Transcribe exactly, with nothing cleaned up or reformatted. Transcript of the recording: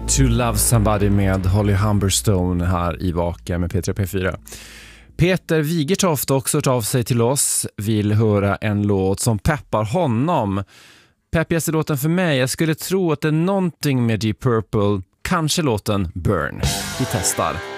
To Love Somebody med Holly Humberstone här i Vaka med P tre P fyra. Peter Wigertoft också tar av sig till oss, vill höra en låt som peppar honom. Peppigaste låten för mig, jag skulle tro att det är någonting med Deep Purple, kanske låten Burn. Vi testar.